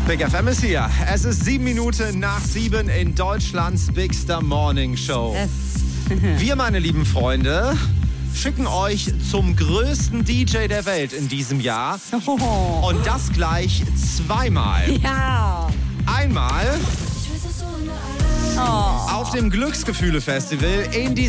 Big FM ist hier. Es ist 7 Minuten nach 7 in Deutschlands Bigster Morning Show. Wir, meine lieben Freunde, schicken euch zum größten DJ der Welt in diesem Jahr. Und das gleich zweimal. Ja. Einmal auf dem Glücksgefühle-Festival in die